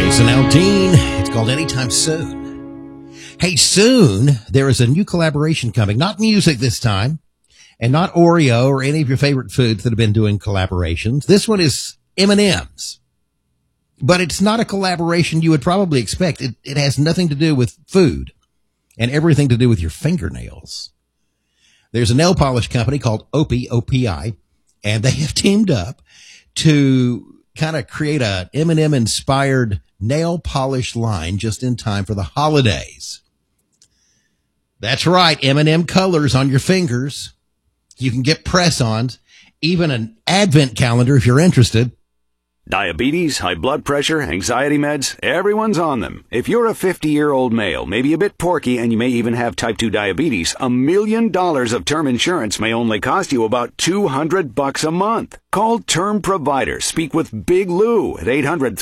Jason Aldean. It's called Anytime Soon. Hey, soon there is a new collaboration coming. Not music this time, and not Oreo or any of your favorite foods that have been doing collaborations. This one is M&M's. But it's not a collaboration you would probably expect. It has nothing to do with food and everything to do with your fingernails. There's a nail polish company called OPI, O-P-I, and they have teamed up to kind of create a M&M inspired nail polish line just in time for the holidays. That's right. M&M colors on your fingers. You can get press-ons, even an advent calendar if you're interested. Diabetes, high blood pressure, anxiety meds, everyone's on them. If you're a 50-year-old male, maybe a bit porky, and you may even have type 2 diabetes, $1 million of term insurance may only cost you about $200 a month. Call Term Provider. Speak with Big Lou at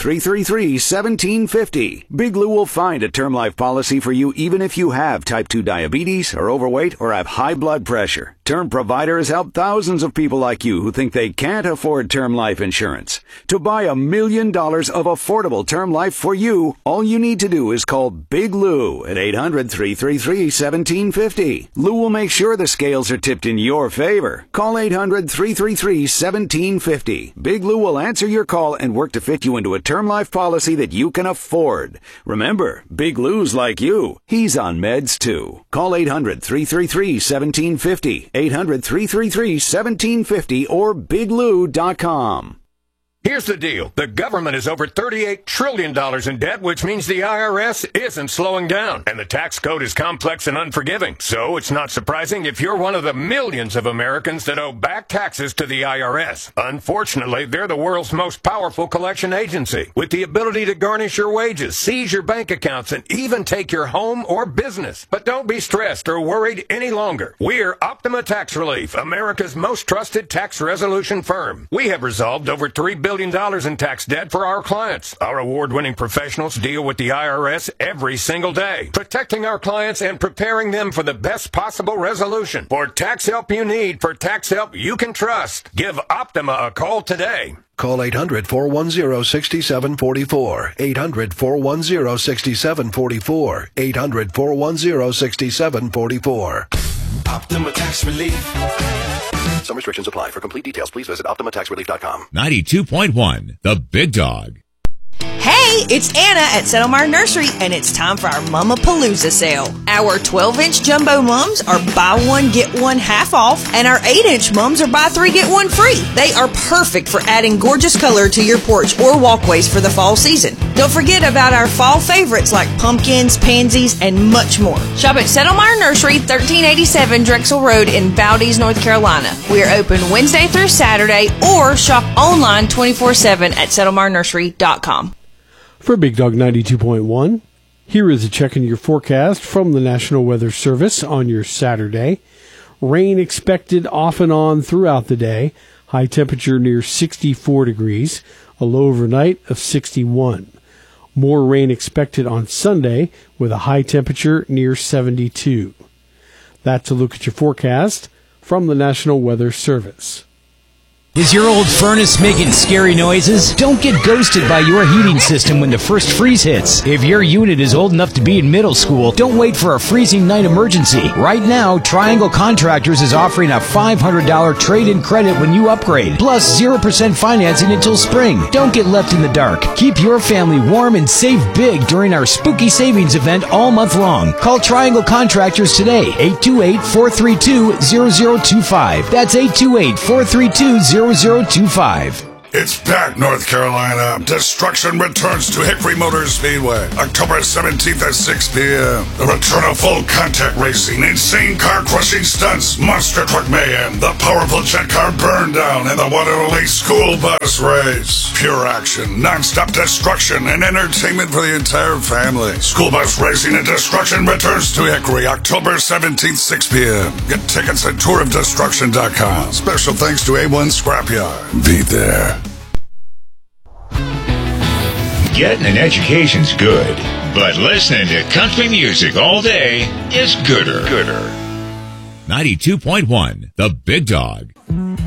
800-333-1750. Big Lou will find a term life policy for you even if you have type 2 diabetes, are overweight, or have high blood pressure. Term Provider has helped thousands of people like you who think they can't afford term life insurance. To buy $1 million of affordable term life for you, all you need to do is call Big Lou at 800-333-1750. Lou will make sure the scales are tipped in your favor. Call 800-333-1750. Big Lou will answer your call and work to fit you into a term life policy that you can afford. Remember, Big Lou's like you. He's on meds too. Call 800-333-1750. 800-333-1750 or biglou.com. Here's the deal. The government is over $38 trillion in debt, which means the IRS isn't slowing down. And the tax code is complex and unforgiving. So it's not surprising if you're one of the millions of Americans that owe back taxes to the IRS. Unfortunately, they're the world's most powerful collection agency, with the ability to garnish your wages, seize your bank accounts, and even take your home or business. But don't be stressed or worried any longer. We're Optima Tax Relief, America's most trusted tax resolution firm. We have resolved over $3 billion in tax debt for our clients. Our award-winning professionals deal with the IRS every single day, protecting our clients and preparing them for the best possible resolution. For tax help you need, for tax help you can trust, give Optima a call today. Call 800-410-6744. 800-410-6744. 800-410-6744. Optima Tax Relief. Some restrictions apply. For complete details, please visit OptimaTaxRelief.com. 92.1, The Big Dog. Hey, it's Anna at Settlemire Nursery, and it's time for our Mama-Palooza sale. Our 12-inch jumbo mums are buy one, get one half off, and our 8-inch mums are buy three, get one free. They are perfect for adding gorgeous color to your porch or walkways for the fall season. Don't forget about our fall favorites like pumpkins, pansies, and much more. Shop at Settlemire Nursery, 1387 Drexel Road in Valdez, North Carolina. We are open Wednesday through Saturday, or shop online 24/7 at settlemirnursery.com. For Big Dog 92.1, here is a check into your forecast from the National Weather Service on your Saturday. Rain expected off and on throughout the day. High temperature near 64 degrees. A low overnight of 61. More rain expected on Sunday with a high temperature near 72. That's a look at your forecast from the National Weather Service. Is your old furnace making scary noises? Don't get ghosted by your heating system when the first freeze hits. If your unit is old enough to be in middle school, don't wait for a freezing night emergency. Right now, Triangle Contractors is offering a $500 trade-in credit when you upgrade, plus 0% financing until spring. Don't get left in the dark. Keep your family warm and save big during our spooky savings event all month long. Call Triangle Contractors today, 828-432-0025. That's 828-432-0025. It's back, North Carolina. Destruction returns to Hickory Motor Speedway, October 17th at 6 p.m. The return of full contact racing, insane car-crushing stunts, monster truck mayhem, the powerful jet car burn down, and the one and only school bus race. Pure action, non-stop destruction, and entertainment for the entire family. School bus racing and destruction returns to Hickory, October 17th, 6 p.m. Get tickets at tourofdestruction.com. Special thanks to A1 Scrapyard. Be there. Getting an education's good, but listening to country music all day is gooder. 92.1, The Big Dog.